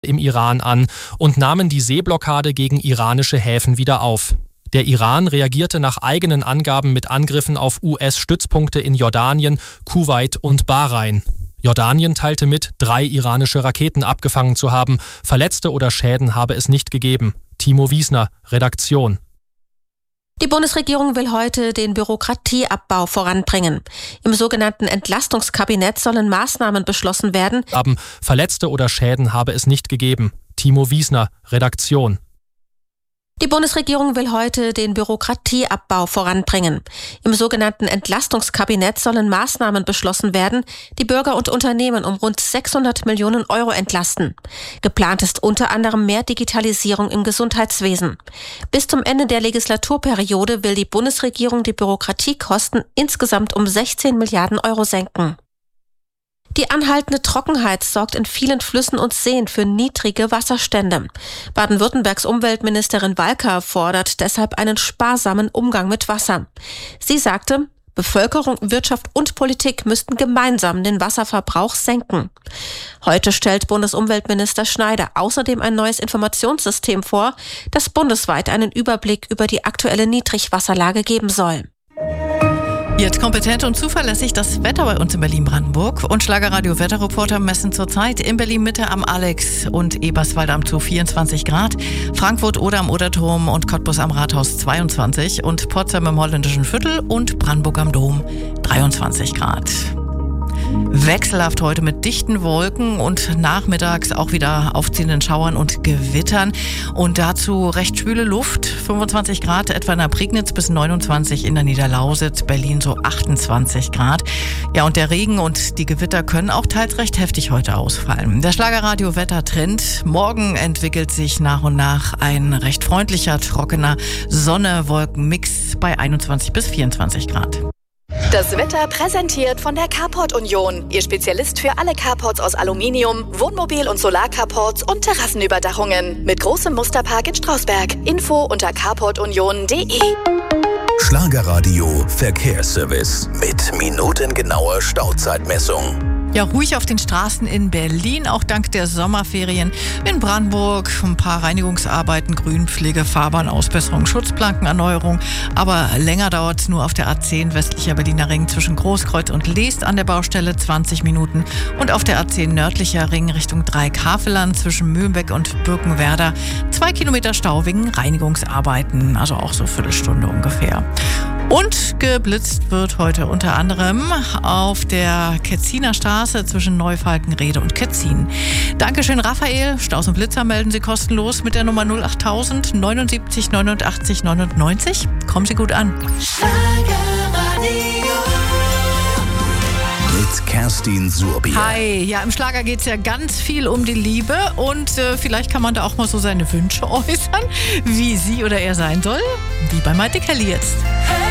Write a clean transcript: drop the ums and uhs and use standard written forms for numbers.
im Iran an und nahmen die Seeblockade gegen iranische Häfen wieder auf. Der Iran reagierte nach eigenen Angaben mit Angriffen auf US-Stützpunkte in Jordanien, Kuwait und Bahrain. Jordanien teilte mit, 3 iranische Raketen abgefangen zu haben. Verletzte oder Schäden habe es nicht gegeben. Timo Wiesner, Redaktion. Die Bundesregierung will heute den Bürokratieabbau voranbringen. Im sogenannten Entlastungskabinett sollen Maßnahmen beschlossen werden. Verletzte oder Schäden habe es nicht gegeben. Timo Wiesner, Redaktion. Die Bundesregierung will heute den Bürokratieabbau voranbringen. Im sogenannten Entlastungskabinett sollen Maßnahmen beschlossen werden, die Bürger und Unternehmen um rund 600 Millionen Euro entlasten. Geplant ist unter anderem mehr Digitalisierung im Gesundheitswesen. Bis zum Ende der Legislaturperiode will die Bundesregierung die Bürokratiekosten insgesamt um 16 Milliarden Euro senken. Die anhaltende Trockenheit sorgt in vielen Flüssen und Seen für niedrige Wasserstände. Baden-Württembergs Umweltministerin Walker fordert deshalb einen sparsamen Umgang mit Wasser. Sie sagte, Bevölkerung, Wirtschaft und Politik müssten gemeinsam den Wasserverbrauch senken. Heute stellt Bundesumweltminister Schneider außerdem ein neues Informationssystem vor, das bundesweit einen Überblick über die aktuelle Niedrigwasserlage geben soll. Jetzt kompetent und zuverlässig das Wetter bei uns in Berlin-Brandenburg. Und Schlagerradio-Wetterreporter messen zurzeit in Berlin-Mitte am Alex und Eberswalde am Zoo 24 Grad, Frankfurt oder am Oderturm und Cottbus am Rathaus 22 und Potsdam im Holländischen Viertel und Brandenburg am Dom 23 Grad. Wechselhaft heute mit dichten Wolken und nachmittags auch wieder aufziehenden Schauern und Gewittern. Und dazu recht schwüle Luft, 25 Grad etwa in der Prignitz bis 29 in der Niederlausitz, Berlin so 28 Grad. Ja, und der Regen und die Gewitter können auch teils recht heftig heute ausfallen. Der Schlagerradio-Wettertrend. Morgen entwickelt sich nach und nach ein recht freundlicher, trockener Sonne-Wolken-Mix bei 21 bis 24 Grad. Das Wetter präsentiert von der Carport Union. Ihr Spezialist für alle Carports aus Aluminium, Wohnmobil- und Solarcarports und Terrassenüberdachungen. Mit großem Musterpark in Strausberg. Info unter carportunion.de. Schlagerradio Verkehrsservice mit minutengenauer Stauzeitmessung. Ja, ruhig auf den Straßen in Berlin, auch dank der Sommerferien. In Brandenburg ein paar Reinigungsarbeiten, Grünpflege, Fahrbahnausbesserung, Schutzplankenerneuerung. Aber länger dauert es nur auf der A10 westlicher Berliner Ring zwischen Großkreuz und Leest an der Baustelle 20 Minuten. Und auf der A10 nördlicher Ring Richtung Dreieck-Havelland zwischen Mühlenbeck und Birkenwerder 2 Kilometer Stau wegen Reinigungsarbeiten. Also auch so Viertelstunde ungefähr. Und geblitzt wird heute unter anderem auf der Ketziner Straße zwischen Neufalkenrede und Ketzin. Dankeschön, Raphael. Staus und Blitzer melden Sie kostenlos mit der Nummer 08000 79 89 99. Kommen Sie gut an. Mit Kerstin Suhrbier. Hi, ja, im Schlager geht es ja ganz viel um die Liebe und vielleicht kann man da auch mal so seine Wünsche äußern, wie sie oder er sein soll, wie bei Maite Kelly jetzt.